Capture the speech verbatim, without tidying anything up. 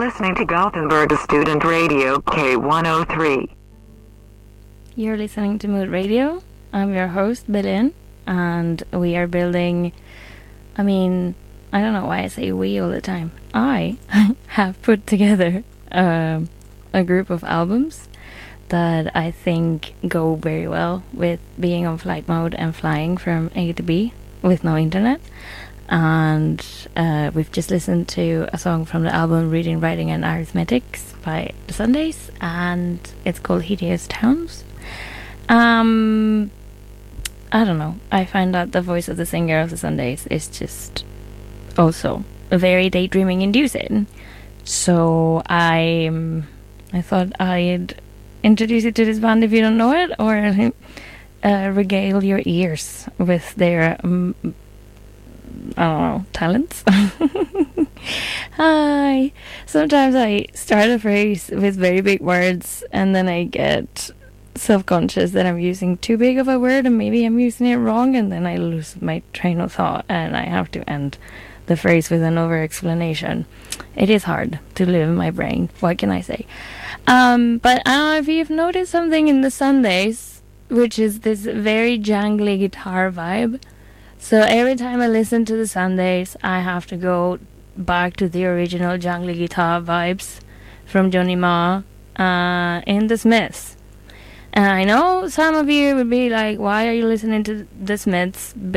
listening to Gothenburg Student Radio K one oh three. You're listening to Mood Radio. I'm your host, Belen, and we are building, I mean, I don't know why I say we all the time. I have put together uh, a group of albums that I think go very well with being on flight mode and flying from A to B with no internet. And uh, we've just listened to a song from the album Reading, Writing and Arithmetics by The Sundays, and it's called Hideous Towns. Um, I don't know. I find that the voice of the singer of The Sundays is just also very daydreaming inducing. So I, um, I thought I'd introduce you to this band if you don't know it, or uh, regale your ears with their um, I don't know, talents. Hi. Sometimes I start a phrase with very big words and then I get self-conscious that I'm using too big of a word and maybe I'm using it wrong, and then I lose my train of thought and I have to end the phrase with an over-explanation. It is hard to live in my brain. What can I say? Um, but I don't know if you've noticed something in The Sundays, which is this very jangly guitar vibe. So every time I listen to The Sundays, I have to go back to the original jangly guitar vibes from Johnny Marr uh, in The Smiths. And I know some of you would be like, why are you listening to The Smiths?